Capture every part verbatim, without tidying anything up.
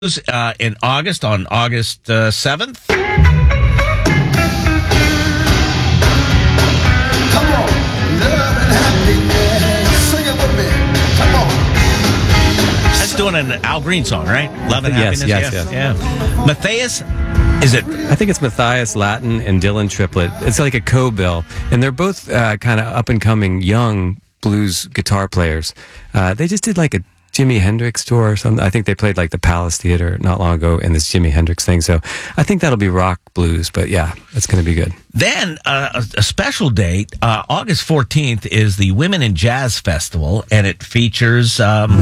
Uh, in August, on August uh, seventh. Come on, love and happiness. Sing it with me. Come on. That's doing an Al Green song, right? Love and Yes, happiness. yes, yeah. yeah. Matthias, is it? I think it's Matthias Latin and Dylan Triplett. It's like a co-bill, and they're both uh, kind of up and coming young blues guitar players. Uh, they just did like a Jimi Hendrix tour or something. I think they played like the Palace Theater not long ago in this Jimi Hendrix thing. So I think that'll be rock blues, but yeah, it's going to be good. Then uh, a, a special date, uh, August fourteenth, is the Women in Jazz Festival, and it features um,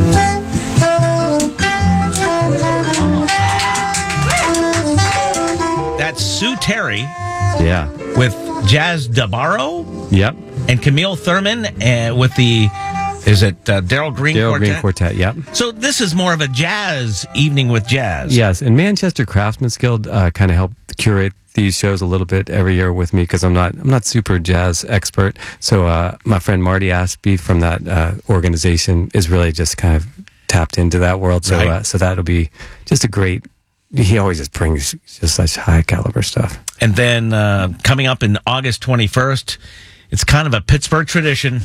that's Sue Terry Yeah. with Jazz Dabaro Yep. and Camille Thurman uh, with the, is it uh, Daryl Green Daryl Quartet? Green Quartet, yep. So this is more of a jazz evening with jazz. Yes, and Manchester Craftsman's Guild uh, kind of helped curate these shows a little bit every year with me because I'm not I'm not super jazz expert. So uh, my friend Marty Aspie from that uh, organization is really just kind of tapped into that world. So Right. uh, so that'll be just a great. He always just brings just such high caliber stuff. And then uh, coming up in August twenty-first, it's kind of a Pittsburgh tradition.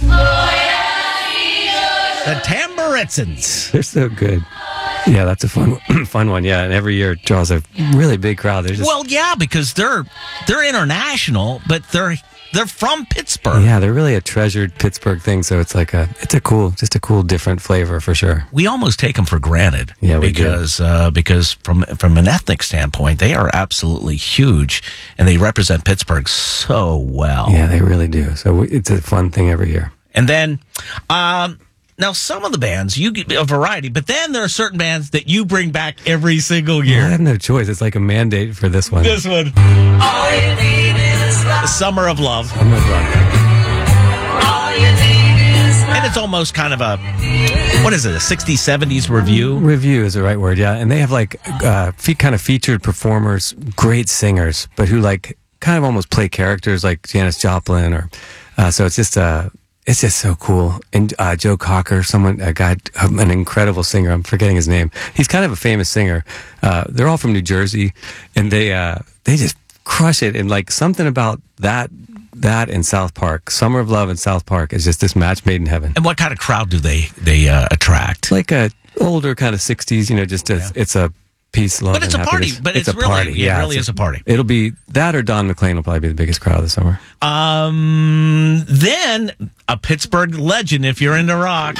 The Tamburitzins. They're so good. Yeah, that's a fun fun one. Yeah, and every year it draws a really big crowd. They're just, Well, yeah, because they're they're international, but they're they're from Pittsburgh. yeah, they're really a treasured Pittsburgh thing. So it's like a it's a cool, just a cool, different flavor for sure. We almost take them for granted. Yeah, we do. because uh, because from from an ethnic standpoint, they are absolutely huge, and they represent Pittsburgh so well. Yeah, they really do. So we- it's a fun thing every year. And then, um, now some of the bands you get a variety, but then there are certain bands that you bring back every single I year. have no choice. It's like a mandate for this one. This one, All you need is love. The Summer of Love, I'm gonna run. All you need is love. and it's almost kind of a what is it, a sixties, seventies review? Review is the right word, yeah. And they have like uh, fe- kind of featured performers, great singers, but who like kind of almost play characters like Janis Joplin, or uh, so it's just uh, it's just so cool. And uh, Joe Cocker, someone, a guy, um, an incredible singer. I'm forgetting his name. He's kind of a famous singer. Uh, they're all from New Jersey, and they uh, they just crush it. And like something about that that in South Park, Summer of Love in South Park is just this match made in heaven. And what kind of crowd do they they uh, attract? Like a older kind of sixties, you know, just a, Yeah. it's a peace, love, But it's and a party. happiness. But it's, a really, party. it Yeah, really it's is a party. It'll be that or Don McLean will probably be the biggest crowd this summer. Um, then a Pittsburgh legend, if you're into rock.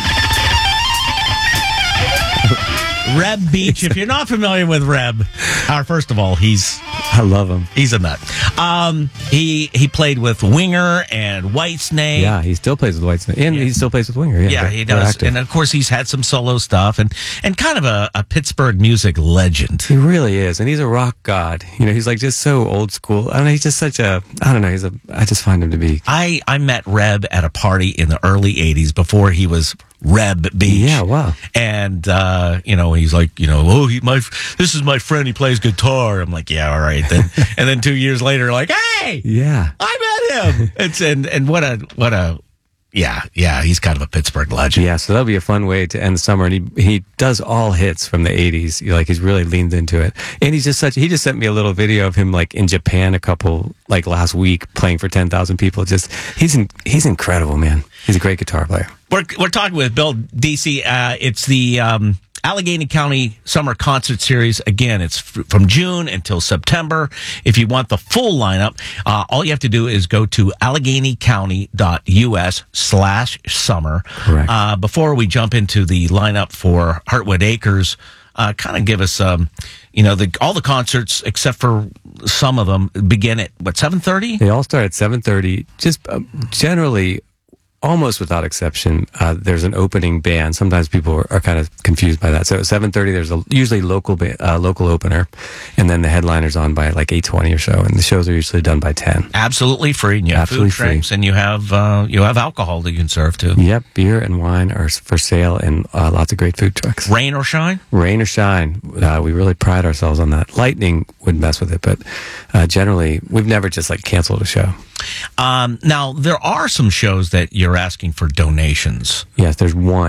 Reb Beach. If you're not familiar with Reb, uh, first of all, he's I love him. he's a nut. Um, he he played with Winger and Whitesnake. Yeah, he still plays with Whitesnake, and he still plays with Winger. Yeah, Yeah, they're- he they're does. active. And of course, he's had some solo stuff and, and kind of a, a Pittsburgh music legend. He really is, and he's a rock god. You know, he's like just so old school. I don't know, he's just such a. I don't know. He's a. I just find him to be. I, I met Reb at a party in the early eighties before he was Reb Beach. Yeah, wow. And, uh, you know, he's like, you know, oh, he, my, this is my friend. He plays guitar. I'm like, yeah, all right. Then, and then two years later, like, hey, Yeah. I met him. It's, and, and what a, what a, yeah, yeah, he's kind of a Pittsburgh legend. Yeah, so that'll be a fun way to end the summer. And he he does all hits from the eighties. Like he's really leaned into it. And he's just such. He just sent me a little video of him like in Japan a couple like last week playing for ten thousand people. Just he's in, he's incredible, man. He's a great guitar player. We're, we're talking with Bill D C. Uh, it's the, um, Allegheny County Summer Concert Series. Again, it's f- from June until September. If you want the full lineup, uh, all you have to do is go to allegheny county dot u s slash summer. Correct. Uh, before we jump into the lineup for Heartwood Acres, uh, kind of give us, um, you know, the, all the concerts except for some of them begin at what, seven thirty? They all start at seven thirty. Just uh, generally, almost without exception, uh, there's an opening band. Sometimes people are, are kind of confused by that. So at seven thirty, there's a usually local ba- uh, local opener, and then the headliner's on by like eight twenty or so, and the shows are usually done by ten. Absolutely free, and you have Absolutely food drinks, and you have uh, you have alcohol that you can serve too. Yep, beer and wine are s- for sale, and uh, lots of great food trucks. Rain or shine. Rain or shine, uh, we really pride ourselves on that. Lightning would mess with it, but uh, generally, we've never just like canceled a show. Um, now, there are some shows that you're asking for donations. Yes, there's one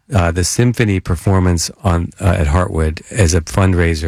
uh, the symphony performance on uh, at Heartwood as a fundraiser